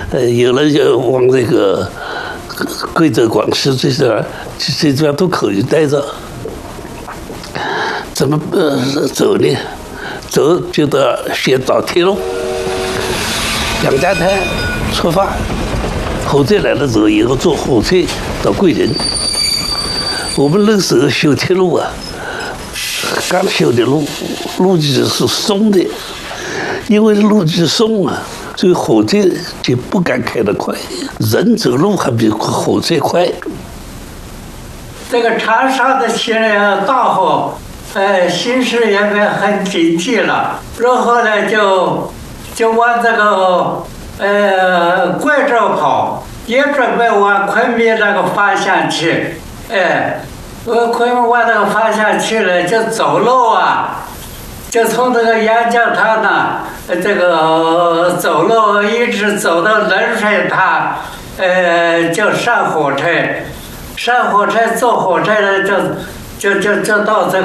有人就往这个贵州、广西这些地方都可以待着。怎么走呢？走就得先找铁路，两家滩出发，火车来了之后，以后坐火车到桂林。我们那时候修铁路啊，刚修的路基是松的，因为路基松啊，所以火车就不敢开得快，人走路还比火车快。 这个长沙的大火，形势也很紧急了，然后呢就往这个贵州跑，也准备往昆明那个方向去，昆明往那个方向去了，就走路啊，就从这个杨家滩呢，这个走路一直走到冷水滩，就上火车。上火车坐火车呢，就到这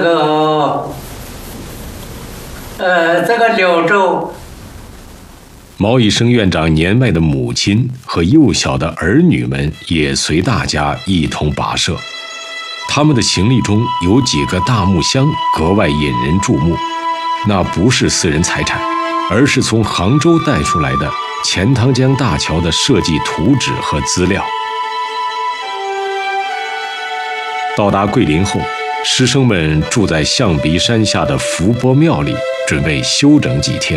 个柳州。 毛以升院长年迈的母亲和幼小的儿女们也随大家一同跋涉。他们的行李中有几个大木箱格外引人注目，那不是私人财产，而是从杭州带出来的钱塘江大桥的设计图纸和资料。到达桂林后，师生们住在象鼻山下的福波庙里，准备休整几天。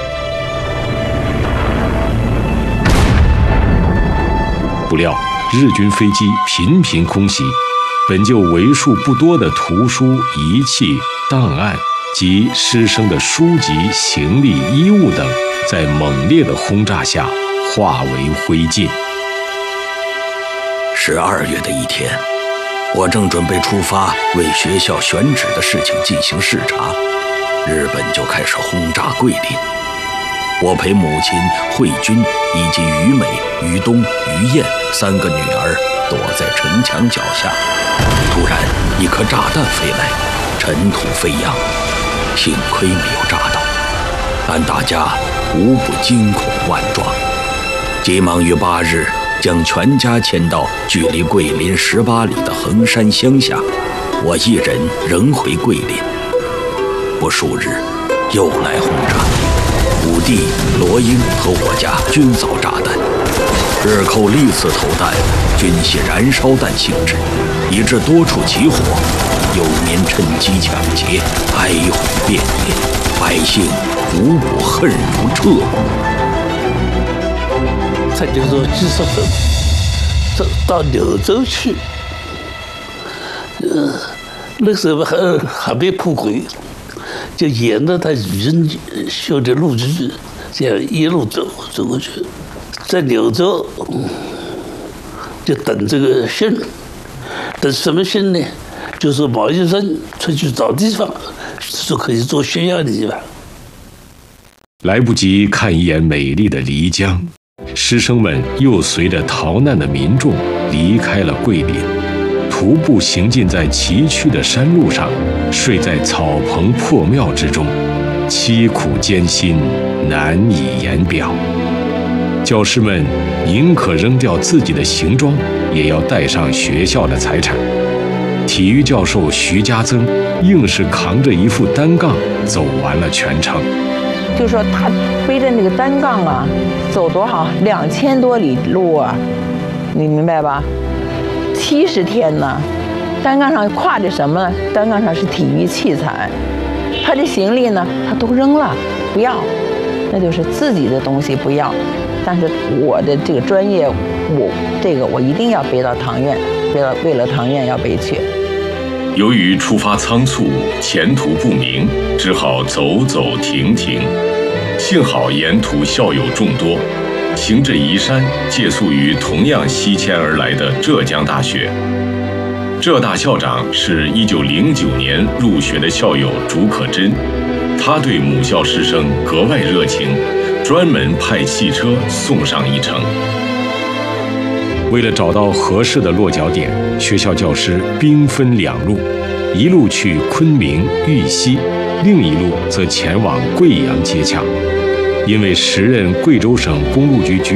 不料日军飞机频频空袭，本就为数不多的图书、仪器、档案及师生的书籍、行李、衣物等，在猛烈的轰炸下化为灰烬。 12月的一天，我正准备出发为学校选址的事情进行视察，日本就开始轰炸桂林。我陪母亲惠君以及于美、于东、于燕3个女儿躲在城墙脚下。突然一颗炸弹飞来，尘土飞扬，幸亏没有炸到，但大家无不惊恐万状。急忙于8日将全家迁到距离桂林18里的衡山乡下，我一人仍回桂林。不数日，又来轰炸，武帝、罗英和我家均遭炸弹，日寇历次投弹均系燃烧弹性质，以致多处起火，有民趁机抢劫，哀鸿遍野，百姓无不恨如彻。 他就说技术分到柳州去，那时候还没铺轨，就沿着他语音修的路基，这样一路走过去，在柳州就等这个信，等什么信呢？就是毛医生出去找地方，说可以做宣扬的地方。 来不及看一眼美丽的漓江，师生们又随着逃难的民众离开了桂林，徒步行进在崎岖的山路上，睡在草棚破庙之中，凄苦艰辛难以言表。教师们宁可扔掉自己的行装，也要带上学校的财产。体育教授徐家增硬是扛着一副单杠走完了全程。 就说他背着那个单杠啊，走多少2000多里路啊，你明白吧？70天呢，单杠上挎着什么？单杠上是体育器材，他的行李呢，他都扔了，不要，那就是自己的东西不要。但是我的这个专业，我一定要背到唐苑，为了唐苑要背去。 由于出发仓促，前途不明，只好走走停停。幸好沿途校友众多，行至宜山，借宿于同样西迁而来的浙江大学。浙大校长是1909年入学的校友竺可桢，他对母校师生格外热情，专门派汽车送上一程。为了找到合适的落脚点，学校教师兵分2路，一路去昆明、玉溪，另一路则前往贵阳接洽。因为时任贵州省公路局局